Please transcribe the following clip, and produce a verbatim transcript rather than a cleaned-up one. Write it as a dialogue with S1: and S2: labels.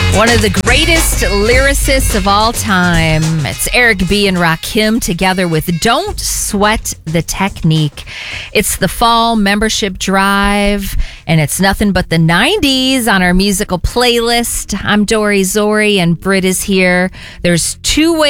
S1: One of the greatest lyricists of all time. It's Eric B. and Rakim together with Don't Sweat the Technique. It's the fall membership drive, and it's nothing but the nineties on our musical playlist. I'm Dory Zori, and Britt is here. There's two ways